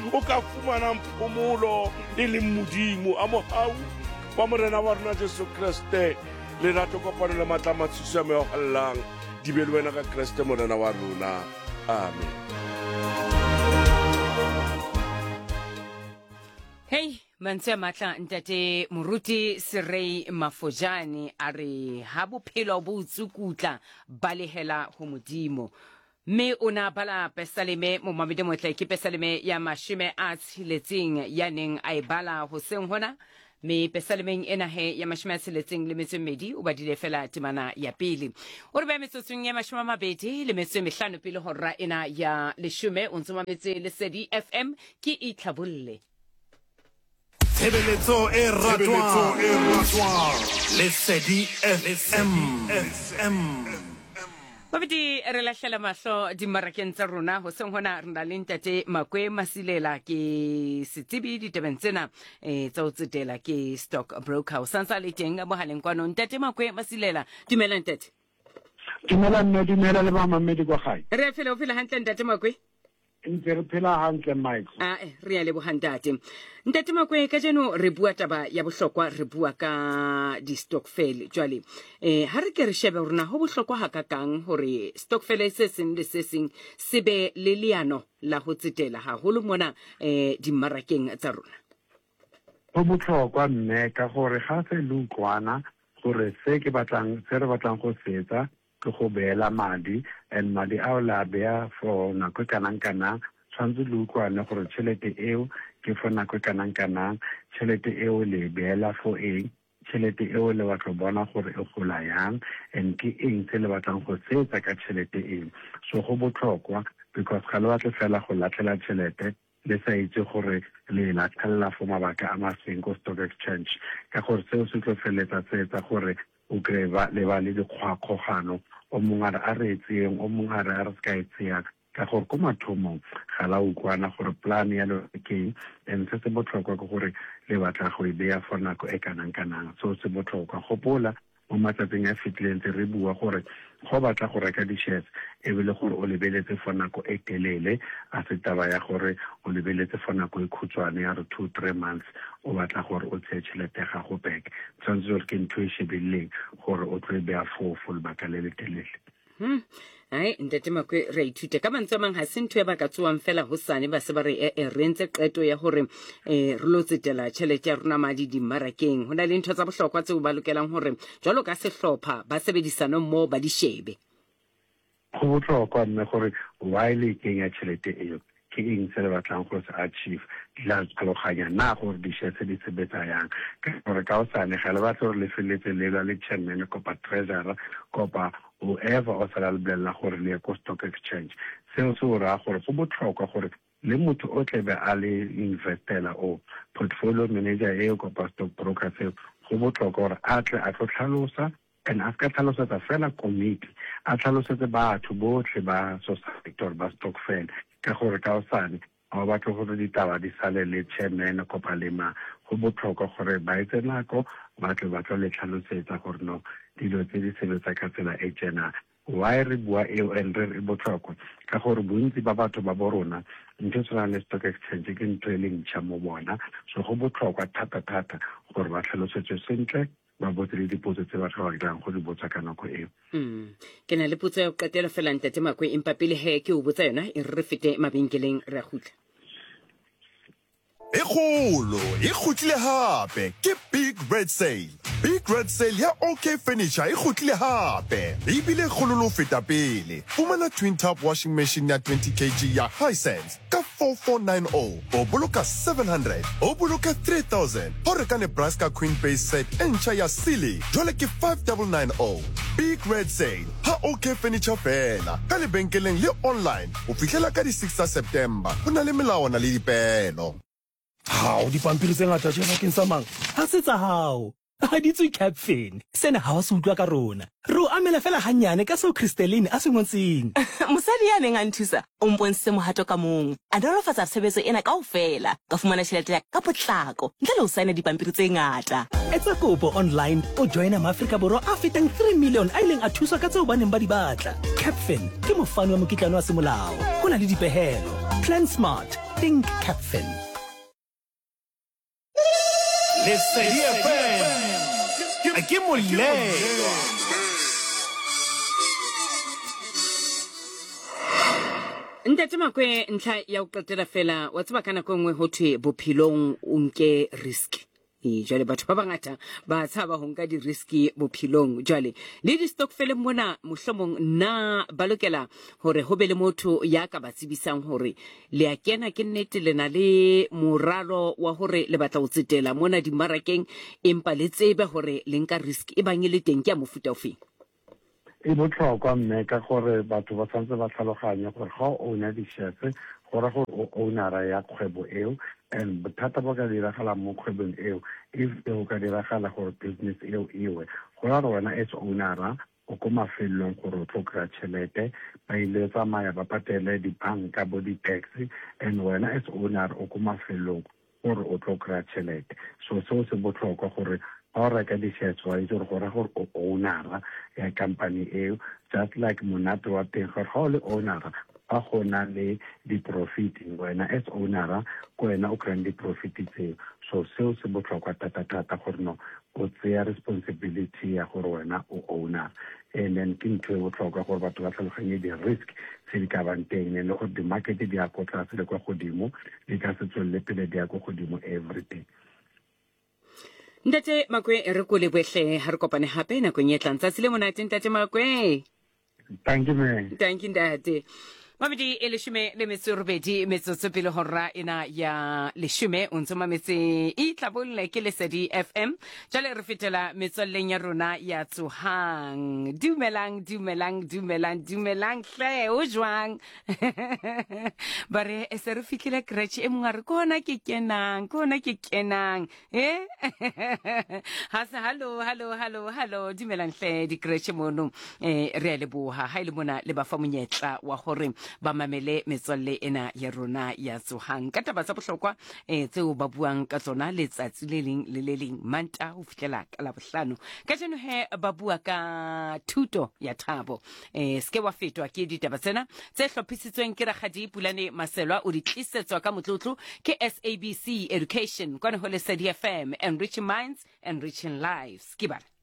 o ka fumana phomolo e le modimo a mohau wa morena wa rona Jesu Kriste le rato kopano le matla matshiso a meogallang di be le wena ka Kriste morena wa rona amen. Hey, mantswe matla ntate Moruti Serei Mafojane a re ha bophelo bo tsukutla balehela ho modimo. Me ona bala pesaleme mo mamede motla ke pesaleme ya mashime a tshiletseng ya neng a ibala ho seng hona me pesalemeng ena he ya mashime a tshiletseng le metsomedi o badile fela timana ya pele o re ba metsotsong ya mashime mabedi le metsomehlano pele hora ena ya leshume o ntse mametse le Sedi FM ke itlhabolle Tshebeletso e ratwang le Sedi FM. Mabedi re lahlela mahlo dimarakeng tsa rona ho seng hona re na le ntate Makwe Masilela ke setsibi ditabeng tsena tsa o tsetela ke stock broker o sansa le teng mo haleng kwano ntate Makwe Masilela dumela ntate. Dumela le ba mamedi kwa gae. Re phela o phela hantle ntate Makwe. Ntse re phela hantle Mike. Re ya le bohantate ntate Makwe ka jeno re bua taba ya bohlokwa re bua ka di stokvel jwale ha re ke re shebe rona ho bohlokwa hakakang hore stokvel se seng le se seng se be le leano la ho tsetela haholo mona di marakeng tsa rona. Ho bohlokwa mme ka gore ga se lukwana gore se re batlang go setsa ke go beela madi and madi a la bea for nako kanang tshwanetse lukwane gore tšhelete eo ke for nako kanang tšhelete eo le beela for eng tšhelete eo le batlo bona gore e gola yang and ke eng se le batlang go setsa ka tšhelete eo. So go botlhokwa because ga le batle fela go latlela tšhelete le sa itse gore le latella for mabaka a mafeng ko stock exchange ka gore seo se tlo feletsa tsetsa gore o kreba le ba le dikgwakgogano o mongwe a re etseng o mongwe a re ska etseya ka gore ko mathomong ga la ukwana gore plan ya le ke and se botlhokwa ke gore le batla go e beya for nako e kanang so se botlhokwa gopola mo matsatsing a fitlhileng re bua gore go batla go reka di-shares e bile gore o lebeletse for nako e telele a se taba ya gore o lebeletse for nako e khutshwane ya re 2-3 months o batla gore o tseye tšhelete ga go back tshwanetse gore ke ntho e shebileng gore o tlo e beya for lebaka le le telele. Ai ntate Makwe re ithute ka mantswe mang ha se ntho e ba ka tsoang fela hosane ba se ba re re ntse qeto ya hore re lo tsetela tšhelete ya rona madi di marakeng hona le ntho tsa bohlokwa tseo ba lokelang hore jwalo ka sehlopha ba sebedisano mo ba di shebe. Go botlhokwa mme gore why le kenya tšhelete eo ke eng se le batlang go se achieve la tlhaloganya na gore di-shares di sebetsa yang ka gore ka osane ga le batla gore le feletse le le chairman kopa treasurer kopa whoever o sa le bolela gore le ko stock exchange seo se o raya gore go botlhokwa gore le motho o tlebe a le investela o portfolio manager eo kopa stock broker seo go botlhokwa gore a tle a tlo tlhalosa and a ska tlhalosetsa fela committee a tlhalosetse batho botlhe ba society or ba stokvel ka gore ka osane a batla gore ditaba di sale le chairman kopa lema go botlhokwa gore ba etse nako batho ba tlo le tlhalosetsa gore no dilo tse di sebetsa ka tsela e tsena why re bua eo and re botlhokwa ka gore bontsi ba batho ba borona ntse tsena le stock exchange ke ntho e le ntšha mo bona so go botlhokwa thata gore ba tlhalosetse sentle ba botse le dipotso tse ba tlhokang go di botsa ka nako eo. Ke na le potso ya qetela fela ntate Makwe empa pele he ke o botsa yona e re fete mabenkeleng re a khutla. E kgolo e khutlile hape ke Big Red Sale. Big Red Sale ya OK Furniture e khutlile hape e bile kgololo feta pele. Fumana twin tap washing machine ya 20 kg ya Hisense ka 4490 o boloka 700 o boloka 3000 o reka Nebraska Queen Base set encha ya Silly jwale ke 5990. Big Red Sale ha OK Furniture fela ka lebenkeleng le online o fihlela ka di 6 September ho na le melawana le dipelo. Hao dipampiri tse ngata tjena ke sa mang ha se tsa hao ha di tswe Capfin sena ha wa se utlwa ka rona re o amela fela hanyane ka seo Christeline a se ngotseng mosadi ya neng a nthusa o mponse mohato ka mong a nolofatsa tshebetso ena kaofela ka fumana tjhelete ya ka potlako ntle le ho saena dipampiri tse ngata etsa kopo online o joina Maafrika Borwa a fetang 3 million a ileng a thusa ka tseo ba neng ba di batla. Capfin ke mofani wa mokitlano wa semolao ho na le dipehelo plan smart Think Capfin. Lesedi FM ke molelo. Ntate Makwe ntlha ya o qetela fela wa tseba kana nngwe ho thwe bophelong o nke risk. Jwale batho ba bangata ba tshaba ho nka di risk bophelong. Jwale le di stokvel mona mohlomong na ba lokela hore ho be le motho ya ka ba tsebisang hore le a kena ke nnete lena le moralo wa hore le batla ho tsetela mona di marakeng empa le tsebe hore le nka risk e bang le teng ke ya mofuta ofeng. E botlhokwa mme ka gore batho ba tshwanetse ba tlhaloganya gore ga o owner di-shares gore go o ownera ya kgwebo eo and bothata bo ka diragala mo kgwebong eo if eo ka diragala gore business eo ewe go ra re wena as ownera o ko mafelelong gore o tlo kry-a tšhelete ba ile tsamaya ba patele dibanka bo di-tax and wena as owner o ko mafelelong gore o tlo kry-a tšhelete so seo se botlhokwa gore ga o reka di-shares wa itse gore gore o ownera ya company eo just like monate wa teng gore ga o le ownera ba gona le di-profiting wena as ownera ko wena o kry-ang di-profit tseo so seo se botlhokwa thata gore no o tseya responsibility ya gore wena o owner and then ke ntho e botlhokwa gore batho ba tlhaloganye di-risk tse di ka bang teng le gore di-market di ya ko tlase le kwa godimo di ka se tswelele pele di ya ko godimo everything. Ntate Makwe re ko lebwehle ha re kopane hape nakong e tlang tsatsi le monate Ntate Makwe. Thank you man. Thank you Ntate. Mamedi e leshome le metso robedi metsotso pele hora ena ya leshome o ntse mametse e tlabolle ke Lesedi FM jale re fetela metswalleng ya rona ya tsohang dumelang hle o jwang bare e se re fitlhile crutch e mongwe re kona ke kenang hasa hallo dumelang hle di crutch mono re le boha ha ile mona le ba fa monyetla wa hore ba mamele metswalle ena ya rona ya tsohang ka taba tsa bohlokwa tseo ba buang ka tsona letsatsi le leng manta ho fihlela ka la bohlano ka jeno he ba bua ka thuto ya thabo ske wa fetwa ke ditaba tsena tse hlophisitsweng ke Rakgadi Pulane Maselwa o di tlisetswa ka motlotlo ke SABC Education kwana ho Lesedi FM, enriching minds enriching lives. Kibara